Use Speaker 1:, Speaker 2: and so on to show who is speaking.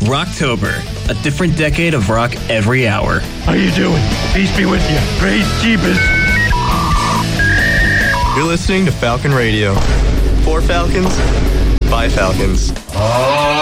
Speaker 1: Rocktober, a different decade of rock every hour.
Speaker 2: How you doing? Peace be with you. Praise Jeebus.
Speaker 3: You're listening to Falcon Radio. For Falcons, by Falcons.